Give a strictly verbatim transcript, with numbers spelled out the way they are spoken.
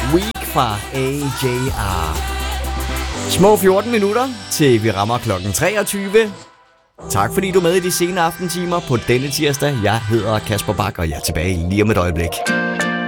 Week fra A J R. Små fjorten minutter til vi rammer klokken treogtyve. Tak fordi du er med i de sene aftentimer på denne tirsdag. Jeg hedder Kasper Bak, og jeg er tilbage lige om et øjeblik.